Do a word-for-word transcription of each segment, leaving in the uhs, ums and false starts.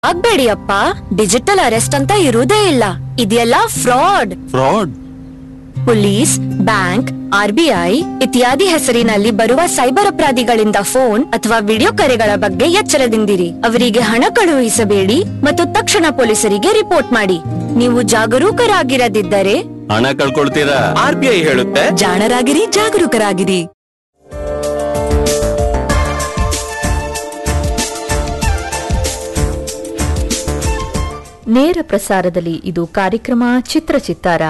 ಆಗ್ಬೇಡಿ ಅಪ್ಪ, digital arrest ಅಂತ ಇರುವುದೇ ಇಲ್ಲ. ಇದೆಲ್ಲ fraud. Fraud police, bank, RBI ಇತ್ಯಾದಿ ಹೆಸರಿನಲ್ಲಿ ಬರುವ ಸೈಬರ್ ಅಪರಾಧಿಗಳಿಂದ ಫೋನ್ ಅಥವಾ ವಿಡಿಯೋ ಕರೆಗಳ ಬಗ್ಗೆ ಎಚ್ಚರದಿಂದಿರಿ. ಅವರಿಗೆ ಹಣ ಕಳುಹಿಸಬೇಡಿ ಮತ್ತು ತಕ್ಷಣ ಪೊಲೀಸರಿಗೆ ರಿಪೋರ್ಟ್ ಮಾಡಿ. ನೀವು ಜಾಗರೂಕರಾಗಿರದಿದ್ದರೆ ಹಣ ಕಳ್ಕೊಳ್ತೀರಾ. ಆರ್ ಬಿ ಐ ಹೇಳುತ್ತೆ, ಜಾಣರಾಗಿರಿ, ಜಾಗರೂಕರಾಗಿರಿ. ನೇರ ಪ್ರಸಾರದಲ್ಲಿ ಇದು ಕಾರ್ಯಕ್ರಮ ಚಿತ್ರಚಿತ್ತಾರ.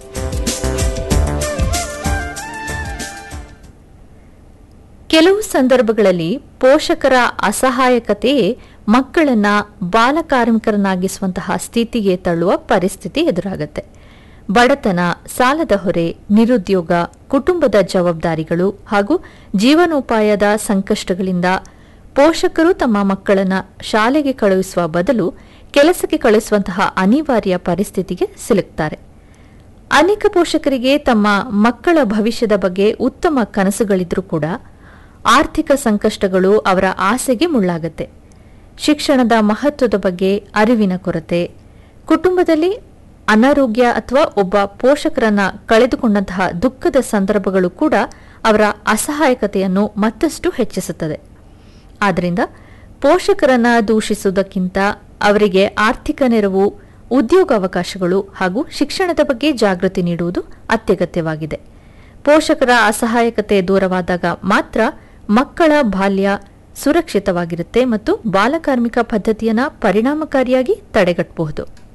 ಕೆಲವು ಸಂದರ್ಭಗಳಲ್ಲಿ ಪೋಷಕರ ಅಸಹಾಯಕತೆಯೇ ಮಕ್ಕಳನ್ನ ಬಾಲಕಾರ್ಮಿಕರನ್ನಾಗಿಸುವಂತಹ ಸ್ಥಿತಿಗೆ ತಳ್ಳುವ ಪರಿಸ್ಥಿತಿ ಎದುರಾಗುತ್ತೆ. ಬಡತನ, ಸಾಲದ ಹೊರೆ, ನಿರುದ್ಯೋಗ, ಕುಟುಂಬದ ಜವಾಬ್ದಾರಿಗಳು ಹಾಗೂ ಜೀವನೋಪಾಯದ ಸಂಕಷ್ಟಗಳಿಂದ ಪೋಷಕರು ತಮ್ಮ ಮಕ್ಕಳನ್ನ ಶಾಲೆಗೆ ಕಳುಹಿಸುವ ಬದಲು ಕೆಲಸಕ್ಕೆ ಕಳುಹಿಸುವಂತಹ ಅನಿವಾರ್ಯ ಪರಿಸ್ಥಿತಿಗೆ ಸಿಲುಕ್ತಾರೆ. ಅನೇಕ ಪೋಷಕರಿಗೆ ತಮ್ಮ ಮಕ್ಕಳ ಭವಿಷ್ಯದ ಬಗ್ಗೆ ಉತ್ತಮ ಕನಸುಗಳಿದ್ರೂ ಕೂಡ ಆರ್ಥಿಕ ಸಂಕಷ್ಟಗಳು ಅವರ ಆಸೆಗೆ ಮುಳ್ಳಾಗತ್ತೆ. ಶಿಕ್ಷಣದ ಮಹತ್ವದ ಬಗ್ಗೆ ಅರಿವಿನ ಕೊರತೆ, ಕುಟುಂಬದಲ್ಲಿ ಅನಾರೋಗ್ಯ ಅಥವಾ ಒಬ್ಬ ಪೋಷಕರನ್ನ ಕಳೆದುಕೊಂಡಂತಹ ದುಃಖದ ಸಂದರ್ಭಗಳು ಕೂಡ ಅವರ ಅಸಹಾಯಕತೆಯನ್ನು ಮತ್ತಷ್ಟು ಹೆಚ್ಚಿಸುತ್ತದೆ. ಆದ್ದರಿಂದ ಪೋಷಕರನ್ನ ದೂಷಿಸುವುದಕ್ಕಿಂತ ಅವರಿಗೆ ಆರ್ಥಿಕ ನೆರವು, ಉದ್ಯೋಗಾವಕಾಶಗಳು ಹಾಗೂ ಶಿಕ್ಷಣದ ಬಗ್ಗೆ ಜಾಗೃತಿ ನೀಡುವುದು ಅತ್ಯಗತ್ಯವಾಗಿದೆ. ಪೋಷಕರ ಅಸಹಾಯಕತೆ ದೂರವಾದಾಗ ಮಾತ್ರ ಮಕ್ಕಳ ಬಾಲ್ಯ ಸುರಕ್ಷಿತವಾಗಿರುತ್ತೆ ಮತ್ತು ಬಾಲಕಾರ್ಮಿಕ ಪದ್ಧತಿಯನ್ನು ಪರಿಣಾಮಕಾರಿಯಾಗಿ ತಡೆಗಟ್ಟಬಹುದು.